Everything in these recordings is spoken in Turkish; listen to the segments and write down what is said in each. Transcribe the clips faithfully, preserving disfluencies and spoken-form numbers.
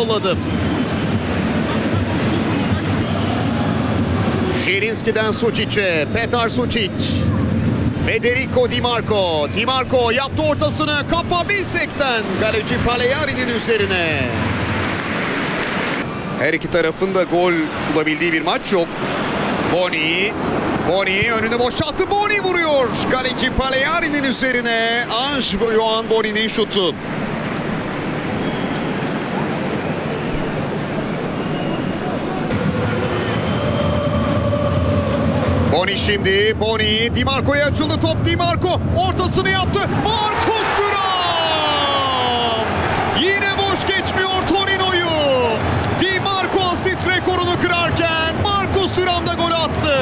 yolladı. Zielinski'den Sučic'e. Petar Sučić. Federico Di Marco. Di Marco yaptı ortasını. Kafa Bisek'ten. Kaleci Pagliari'nin üzerine. Her iki tarafın da gol bulabildiği bir maç yok. Boni. Boni önünü boşalttı. Boni vuruyor. Kaleci Pagliari'nin üzerine. Ange Joan Boni'nin şutu. Boni şimdi. Boni. Di Marco'ya açıldı top. Di Marco ortasını yaptı. Marcus Thuram. Yine boş geçmiyor Torino'yu. Di Marco asist rekorunu kırarken Marcus Thuram da gol attı.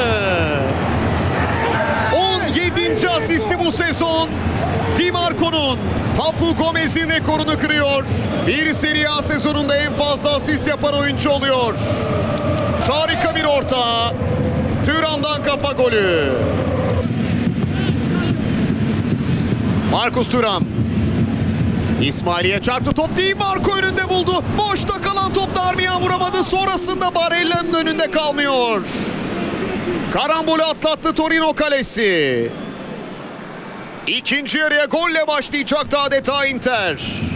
on yedinci asisti bu sezon. Di Marco'nun. Papu Gomez'in rekorunu kırıyor. Bir Serie A sezonunda en fazla asist yapan oyuncu oluyor. Harika bir orta. Thuram'dan kafa golü. Marcus Thuram. İsmail'e çarptı top. Di Marco önünde buldu. Boşta kalan top Darmian vuramadı. Sonrasında Barella'nın önünde kalmıyor. Karambolü atlattı Torino kalesi. İkinci yarıya golle başlayacaktı adeta Inter.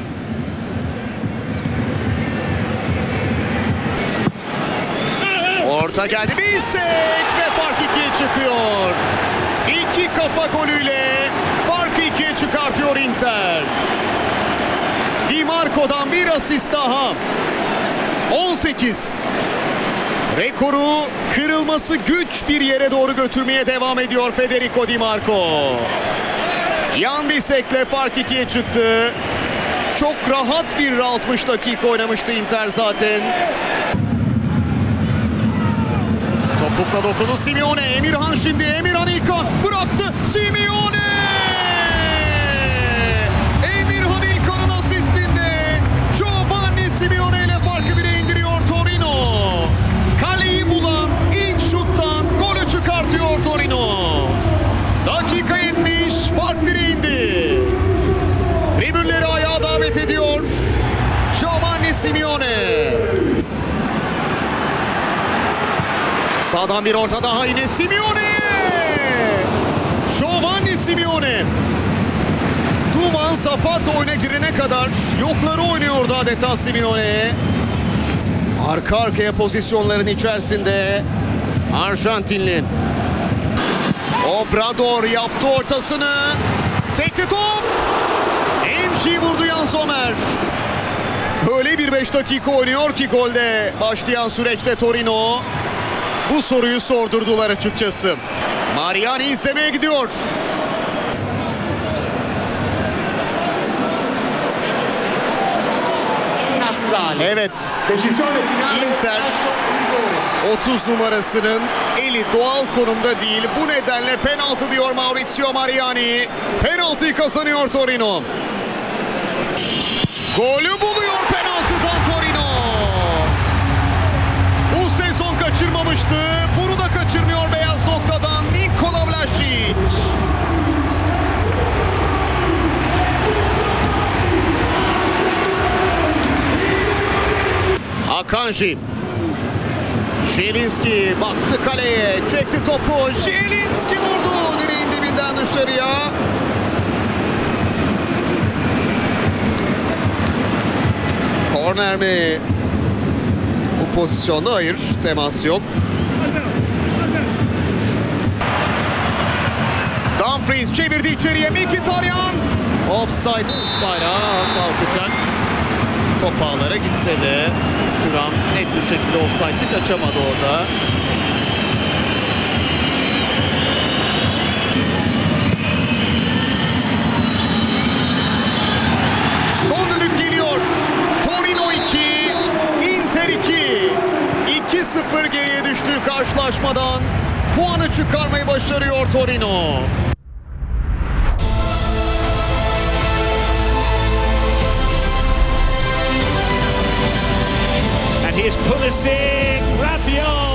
Orta geldi. Bisek ve fark ikiye çıkıyor. İki kafa golüyle farkı ikiye çıkartıyor Inter. Di Marco'dan bir asist daha. on sekiz. Rekoru kırılması güç bir yere doğru götürmeye devam ediyor Federico Di Marco. Jan Bisek'le fark ikiye çıktı. Çok rahat bir altmış dakika oynamıştı Inter zaten. Topukla dokundu Simeone. Emirhan şimdi. Emirhan İlkan bıraktı. Simeone! Emirhan İlkan'ın asistinde Giovanni Simeone ile farkı bire indiriyor Torino. Kaleyi bulan ilk şuttan golü çıkartıyor Torino. Dakika yetmiş. Fark bire indi. Tribünleri ayağa davet ediyor Giovanni Simeone. Sağdan bir orta daha yine Simeone. Giovanni Simeone. Duman Zapata oyuna girene kadar yokları oynuyordu adeta Simeone. Arka arkaya pozisyonların içerisinde Arjantinli. Obrador yaptı ortasını. Sekti top. Emşi vurdu Jan Sommer. Öyle bir beş dakika oynuyor ki golde başlayan süreçte Torino. Bu soruyu sordurdular açıkçası. Mariani izlemeye gidiyor. Evet. Inter otuz numarasının eli doğal konumda değil. Bu nedenle penaltı diyor Maurizio Mariani. Penaltıyı kazanıyor Torino. Golü buluyor penaltıdan Torino. Bu sezon kaçırmamıştı. Bunu da kaçırmıyor beyaz noktadan Nikola Vlašić. Akanji. Zielinski baktı kaleye. Çekti topu. Zielinski vurdu. Direğin dibinden dışarıya. Korner mi? Bu pozisyonda hayır. Temas yok. Dumfries çevirdi içeriye. Mkhitaryan. Offside bayrağı kalkacak. Top ağlara gitse de Thuram net bir şekilde offside'ı kaçamadı orada. Son düdük geliyor. Torino iki, Inter iki. iki sıfır geriye düştüğü karşılaşmadan puanı çıkarmayı başarıyor Torino. Here's Pulisic, Rabiot.